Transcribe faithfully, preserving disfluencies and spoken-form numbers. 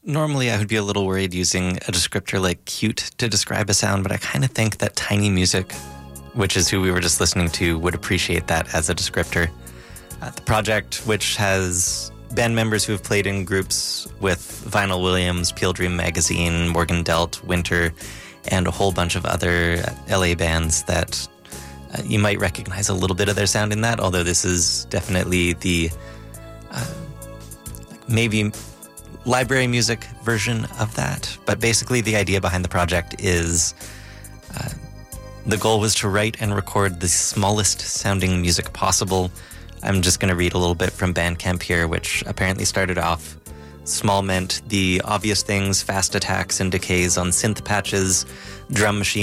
Normally, I would be a little worried using a descriptor like cute to describe a sound, but I kind of think that Tiny Music, which is who we were just listening to, would appreciate that as a descriptor. Uh, the project, which has band members who have played in groups with Vinyl Williams, Peel Dream Magazine, Morgan Delt, Winter, and a whole bunch of other L A bands that uh, you might recognize a little bit of their sound in that, although this is definitely the uh, maybe library music version of that. But basically the idea behind the project is uh, the goal was to write and record the smallest sounding music possible. I'm just going to read a little bit from Bandcamp here, which apparently started off small meant the obvious things, fast attacks and decays on synth patches, drum machines,